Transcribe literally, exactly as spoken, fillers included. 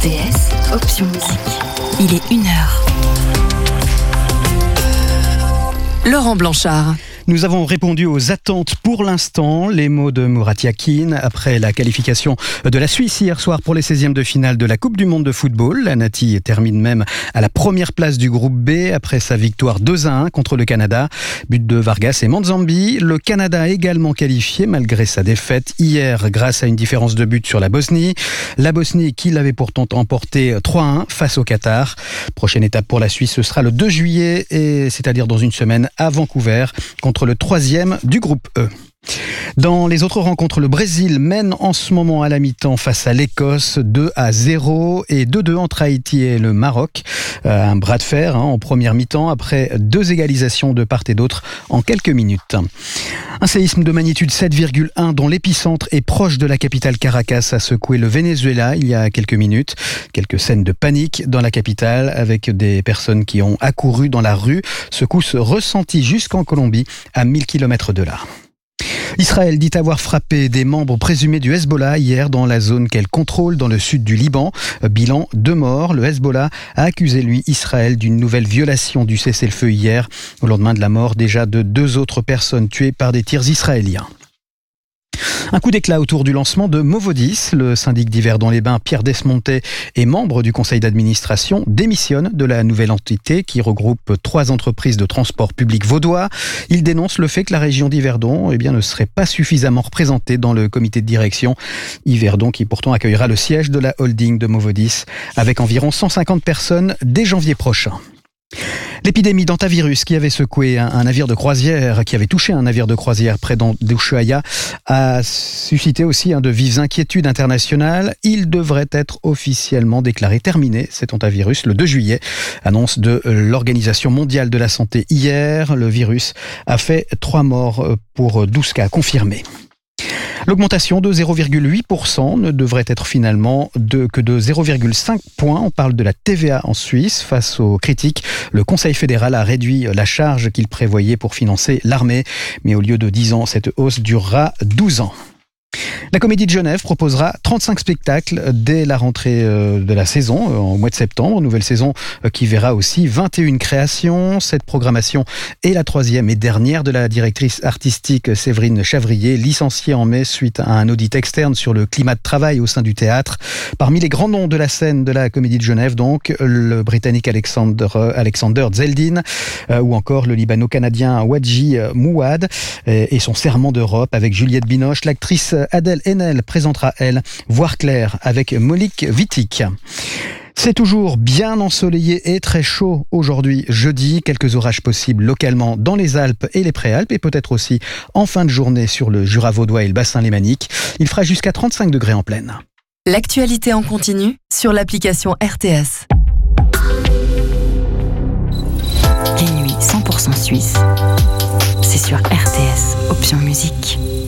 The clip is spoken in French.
T S, option musique. Il est une heure. Laurent Blanchard. Nous avons répondu aux attentes pour l'instant. Les mots de Murat Yakin après la qualification de la Suisse hier soir pour les seizièmes de finale de la Coupe du Monde de football. La Nati termine même à la première place du groupe B après sa victoire deux à un contre le Canada. But de Vargas et Manzambi. Le Canada a également qualifié malgré sa défaite hier grâce à une différence de but sur la Bosnie. La Bosnie qui l'avait pourtant emporté trois à un face au Qatar. Prochaine étape pour la Suisse, ce sera le deux juillet, et c'est-à-dire dans une semaine à Vancouver contre le troisième du groupe E. Dans les autres rencontres, le Brésil mène en ce moment à la mi-temps face à l'Écosse deux à zéro et deux deux entre Haïti et le Maroc. Euh, un bras de fer hein, en première mi-temps après deux égalisations de part et d'autre en quelques minutes. Un séisme de magnitude sept virgule un dont l'épicentre est proche de la capitale Caracas a secoué le Venezuela il y a quelques minutes. Quelques scènes de panique dans la capitale avec des personnes qui ont accouru dans la rue. Secousse ressentie jusqu'en Colombie à mille kilomètres de là. Israël dit avoir frappé des membres présumés du Hezbollah hier dans la zone qu'elle contrôle dans le sud du Liban. Bilan deux morts. Le Hezbollah a accusé, lui, Israël d'une nouvelle violation du cessez-le-feu hier, au lendemain de la mort déjà de deux autres personnes tuées par des tirs israéliens. Un coup d'éclat autour du lancement de Movodis. Le syndic d'Yverdon-les-Bains, Pierre Desmontet, et membre du conseil d'administration, démissionne de la nouvelle entité qui regroupe trois entreprises de transport public vaudois. Il dénonce le fait que la région d'Yverdon eh bien, ne serait pas suffisamment représentée dans le comité de direction. Yverdon qui pourtant accueillera le siège de la holding de Movodis avec environ cent cinquante personnes dès janvier prochain. L'épidémie d'hantavirus qui avait secoué un navire de croisière, qui avait touché un navire de croisière près d'Ushuaïa, a suscité aussi de vives inquiétudes internationales. Il devrait être officiellement déclaré terminé, cet hantavirus, le deux juillet. Annonce de l'Organisation mondiale de la santé hier. Le virus a fait trois morts pour douze cas confirmés. L'augmentation de zéro virgule huit pour cent ne devrait être finalement de, que de zéro virgule cinq points. On parle de la T V A en Suisse. Face aux critiques, le Conseil fédéral a réduit la charge qu'il prévoyait pour financer l'armée. Mais au lieu de dix ans, cette hausse durera douze ans. La Comédie de Genève proposera trente-cinq spectacles dès la rentrée de la saison, au mois de septembre. Nouvelle saison qui verra aussi vingt et une créations. Cette programmation est la troisième et dernière de la directrice artistique Séverine Chavrier, licenciée en mai suite à un audit externe sur le climat de travail au sein du théâtre. Parmi les grands noms de la scène de la Comédie de Genève, donc, le Britannique Alexander, Alexander Zeldin ou encore le Libano-Canadien Wadji Mouad et son Serment d'Europe avec Juliette Binoche. L'actrice Adèle Haenel présentera, elle, Voir clair avec Monique Wittig. C'est toujours bien ensoleillé et très chaud aujourd'hui, jeudi. Quelques orages possibles localement dans les Alpes et les Préalpes et peut-être aussi en fin de journée sur le Jura vaudois et le bassin lémanique. Il fera jusqu'à trente-cinq degrés en plaine. L'actualité en continu sur l'application R T S. Les nuits cent pour cent suisses, c'est sur R T S, option musique.